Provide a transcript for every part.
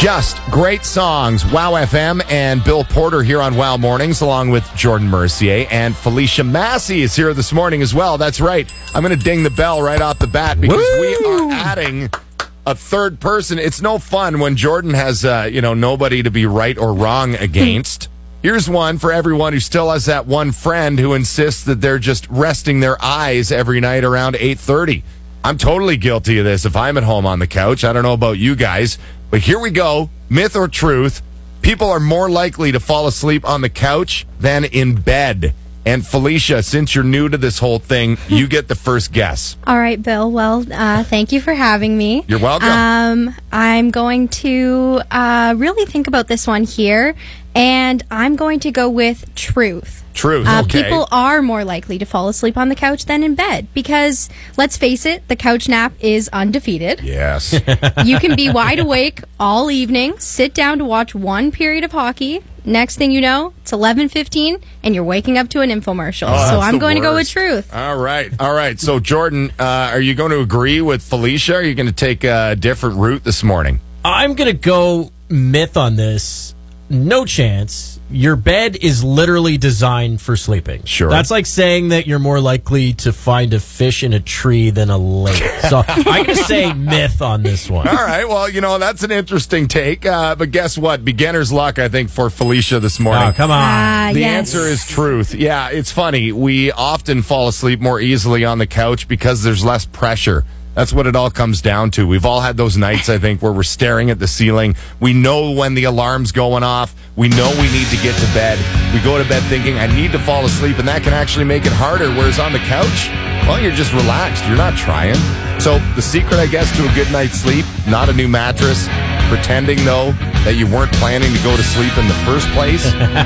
Just great songs. Wow FM and Bill Porter here on Wow Mornings, along with Jordan Mercier, and Felicia Massey is here this morning as well. That's right. I'm going to ding the bell right off the bat because we are adding a third person. It's no fun when Jordan has nobody to be right or wrong against. Here's one for everyone who still has that one friend who insists that they're just resting their eyes every night around 8:30. I'm totally guilty of this if I'm at home on the couch. I don't know about you guys, but here we go. Myth or truth? People are more likely to fall asleep on the couch than in bed. And Felicia, since you're new to this whole thing, you get the first guess. All right, Bill. Well, thank you for having me. You're welcome. I'm going to really think about this one here, and I'm going to go with truth. Truth, okay. People are more likely to fall asleep on the couch than in bed because, let's face it, the couch nap is undefeated. Yes. You can be wide awake all evening, sit down to watch one period of hockey. Next thing you know, it's 11:15, and you're waking up to an infomercial. So I'm going to go with truth. All right. So, Jordan, are you going to agree with Felicia, or are you going to take a different route this morning? I'm going to go myth on this. No chance. Your bed is literally designed for sleeping. Sure. That's like saying that you're more likely to find a fish in a tree than a lake. So I'm going to say myth on this one. All right. Well, that's an interesting take. But guess what? Beginner's luck, I think, for Felicia this morning. Oh, come on. The answer is truth. Yeah, it's funny. We often fall asleep more easily on the couch because there's less pressure. That's what it all comes down to. We've all had those nights, I think, where we're staring at the ceiling. We know when the alarm's going off. We know we need to get to bed. We go to bed thinking, I need to fall asleep, and that can actually make it harder. Whereas on the couch, well, you're just relaxed. You're not trying. So the secret, I guess, to a good night's sleep, not a new mattress. Pretending, though, that you weren't planning to go to sleep in the first place,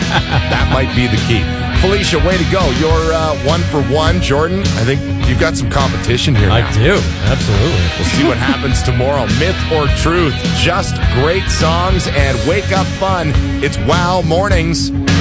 that might be the key. Felicia, way to go. You're 1 for 1. Jordan, I think you've got some competition here now. I do. Absolutely. We'll see what happens tomorrow. Myth or truth? Just great songs and wake up fun. It's Wow Mornings.